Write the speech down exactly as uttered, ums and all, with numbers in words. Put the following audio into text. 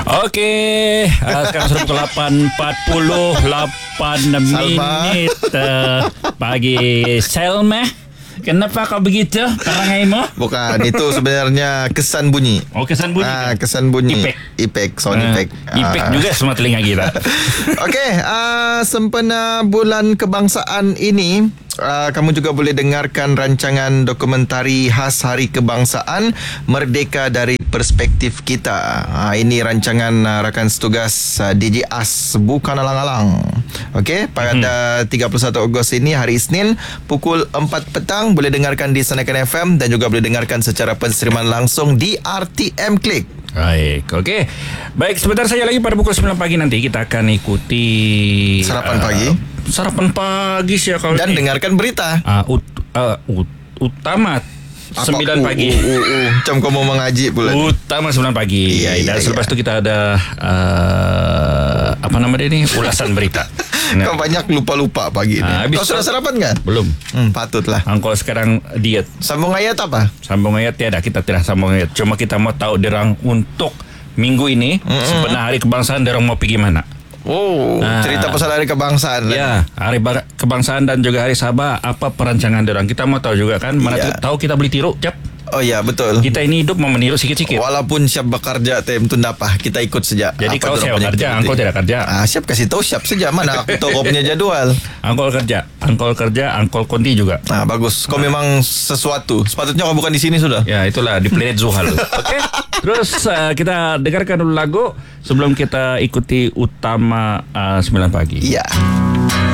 Okey, uh, sekarang sudah pukul lapan empat puluh lapan minit uh, pagi. Selma, kenapa kau begitu perangaimu? Bukan, itu sebenarnya kesan bunyi. Oh, kesan bunyi. Ah, kesan bunyi. Ipek. Ipek, sound Uh, ipek. Ipek Ah. juga semua telinga kita. Okey, uh, sempena bulan kebangsaan ini, uh, kamu juga boleh dengarkan rancangan dokumentari khas Hari Kebangsaan Merdeka dari Perspektif Kita. Uh, ini rancangan uh, rakan setugas uh, D J As, bukan alang-alang. Okey, pada hmm. tiga puluh satu Ogos ini, hari Isnin, pukul empat petang, boleh dengarkan di Senakan F M dan juga boleh dengarkan secara penseriman langsung di R T M Klik. Baik, okey. Baik, sebentar saja lagi pada pukul sembilan pagi nanti kita akan ikuti Sarapan uh, pagi. Sarapan pagi sih kalau Dan ini. dengarkan berita. Uh, ut, uh, ut, utama sembilan pagi. Uh, uh, uh. Macam kau mau mengaji pula. Utama sembilan pagi. Iya, Dan iya, selepas iya. itu kita ada uh, apa nama dia ni? Ulasan berita. Kau banyak lupa-lupa pagi ni. Ah, habis Kau sudah tu- sarapan kan? Belum. Hmm, patutlah. Angkol sekarang diet. Sambung ayat apa? Sambung ayat tiada, kita tidak sambung ayat. Cuma kita mau tahu derang untuk minggu ini, mm-hmm. sebenarnya hari kebangsaan derang mau pergi mana? Oh, Ah. cerita pasal hari kebangsaan. Ya, hari bar- kebangsaan dan juga hari Sabah, apa perancangan derang? Kita mau tahu juga kan, mana Ya. tahu kita beli tiru, Cap. Oh ya, betul. Kita ini hidup mau meniru sikit-sikit. Walaupun siap bekerja tem tu apa, kita ikut saja. Jadi Apa kau tu siap rupanya kerja, kita angkol penting. tidak kerja. Ah, siap kasih tahu siap saja, mana aku tahu kau punya jadwal. Angkol kerja, angkol kerja, angkol konti juga. Ah, bagus. Kau memang sesuatu. Sepatutnya kau bukan di sini sudah. Ya, itulah di planet Zuhal. Okey. Terus uh, kita dengarkan dulu lagu sebelum kita ikuti utama uh, sembilan pagi. Iya.